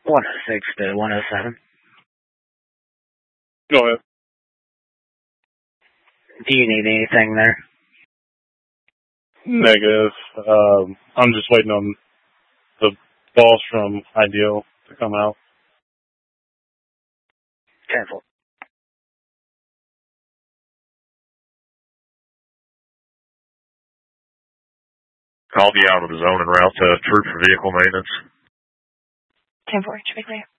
106 to 107. Go ahead. Do you need anything there? Negative. I'm just waiting on the boss from Ideal to come out. Careful. Called you out of the zone and route to Troop for vehicle maintenance. 10-4, should be clear.